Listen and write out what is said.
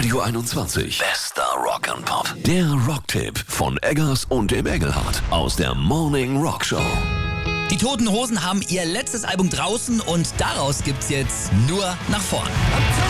Radio 21. Bester Rock and Pop. Der Rocktipp von Eggers und dem Engelhardt aus der Morning Rock Show. Die Toten Hosen haben ihr letztes Album draußen und daraus gibt's jetzt nur nach vorn.